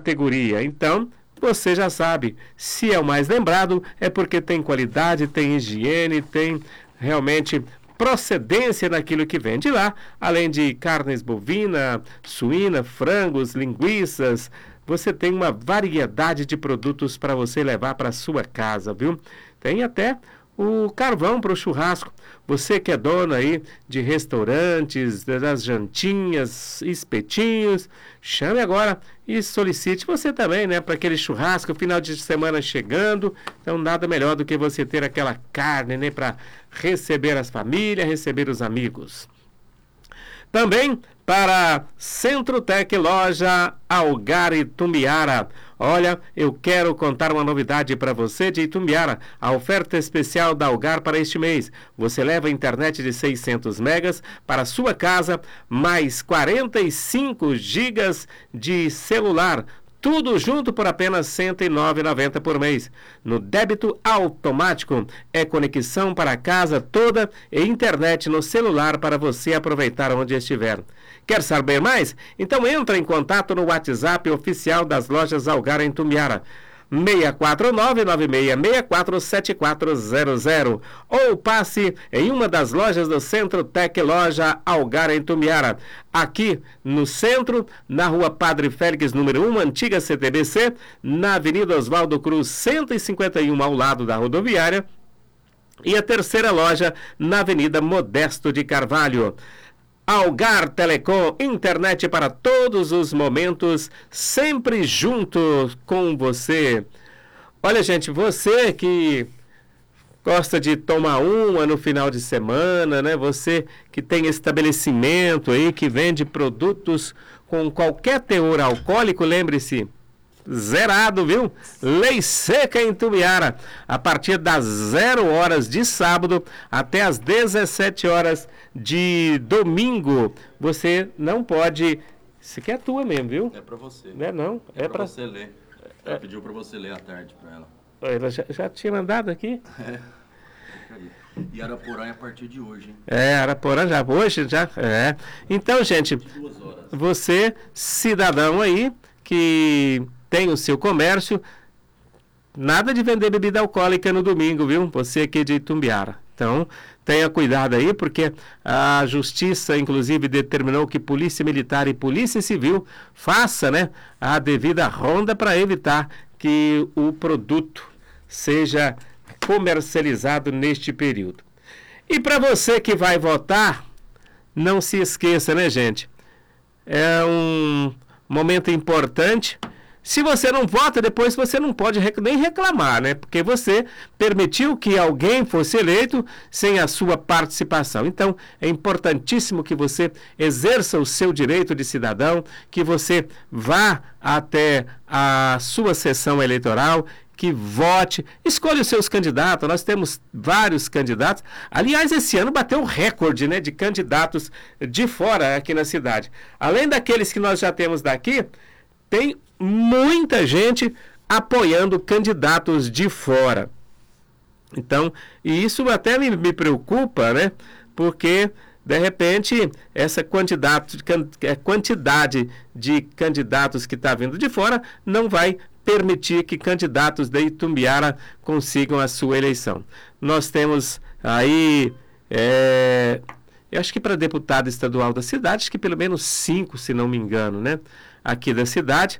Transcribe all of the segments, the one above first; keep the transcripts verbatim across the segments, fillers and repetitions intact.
categoria. Então, você já sabe, se é o mais lembrado, é porque tem qualidade, tem higiene, tem realmente procedência naquilo que vende lá, além de carnes bovina, suína, frangos, linguiças. Você tem uma variedade de produtos para você levar para sua casa, viu? Tem até o carvão para o churrasco. Você que é dono aí de restaurantes, das jantinhas, espetinhos, chame agora e solicite você também, né, para aquele churrasco, final de semana chegando. Então nada melhor do que você ter aquela carne, né, para receber as famílias, receber os amigos. Também para Centro-Tec Loja Algar Itumbiara. Olha, eu quero contar uma novidade para você de Itumbiara. A oferta especial da Algar para este mês. Você leva a internet de seiscentos megas para sua casa, mais quarenta e cinco gigas de celular. Tudo junto por apenas cento e nove reais e noventa centavos por mês. No débito automático, é conexão para a casa toda e internet no celular para você aproveitar onde estiver. Quer saber mais? Então entra em contato no WhatsApp oficial das lojas Algar em Itumbiara. seis quatro nove, nove seis seis quatro, sete quatro zero zero ou passe em uma das lojas do Centro-Tec Loja Algar em Itumbiara. Aqui no centro, na rua Padre Félix, número um, antiga C T B C, na Avenida Oswaldo Cruz, cento e cinquenta e um, ao lado da rodoviária. E a terceira loja na Avenida Modesto de Carvalho. Algar Telecom, internet para todos os momentos, sempre junto com você. Olha, gente, você que gosta de tomar uma no final de semana, né? Você que tem estabelecimento aí, que vende produtos com qualquer teor alcoólico, lembre-se, zerado, viu? Lei seca em Itumbiara, a partir das zero horas de sábado até as dezessete horas de domingo. Você não pode... Isso aqui é tua mesmo, viu? É pra você. Não é não? É, é pra, pra você ler. Ela é. pediu pra você ler à tarde pra ela. Ela já, já tinha mandado aqui? É. E Araporã é a partir de hoje, hein? É, Araporã já hoje, já. É. Então, gente, você, cidadão aí, que tem o seu comércio, nada de vender bebida alcoólica no domingo, viu? Você aqui de Itumbiara. Então, tenha cuidado aí, porque a Justiça, inclusive, determinou que Polícia Militar e Polícia Civil faça, né, a devida ronda para evitar que o produto seja comercializado neste período. E para você que vai votar, não se esqueça, né, gente? É um momento importante. Se você não vota, depois você não pode rec- nem reclamar, né? Porque você permitiu que alguém fosse eleito sem a sua participação. Então, é importantíssimo que você exerça o seu direito de cidadão, que você vá até a sua sessão eleitoral, que vote, escolha os seus candidatos. Nós temos vários candidatos. Aliás, esse ano bateu o recorde, né, de candidatos de fora aqui na cidade. Além daqueles que nós já temos daqui, tem muita gente apoiando candidatos de fora. Então, e isso até me, me preocupa, né? Porque, de repente, essa quantidade de, quantidade de candidatos que está vindo de fora não vai permitir que candidatos de Itumbiara consigam a sua eleição. Nós temos aí, é, eu acho que para deputado estadual da cidade, acho que pelo menos cinco, se não me engano, né? Aqui da cidade.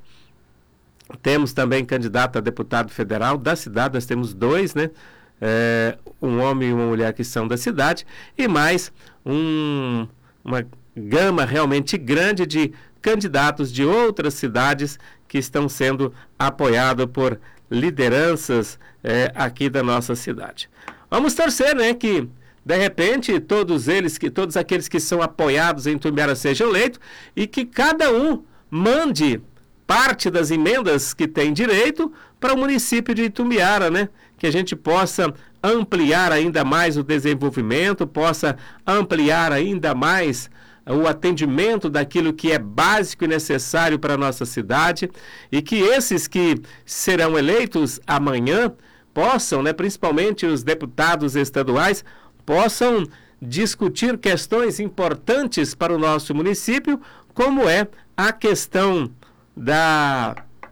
Temos também candidato a deputado federal da cidade, nós temos dois, né? É, um homem e uma mulher que são da cidade, e mais um, uma gama realmente grande de candidatos de outras cidades que estão sendo apoiados por lideranças é, aqui da nossa cidade. Vamos torcer, né, que de repente todos eles, que todos aqueles que são apoiados em Itumbiara sejam eleitos e que cada um mande parte das emendas que tem direito para o município de Itumbiara, né? Que a gente possa ampliar ainda mais o desenvolvimento, possa ampliar ainda mais o atendimento daquilo que é básico e necessário para a nossa cidade, e que esses que serão eleitos amanhã possam, né, principalmente os deputados estaduais, possam discutir questões importantes para o nosso município, como é a questão da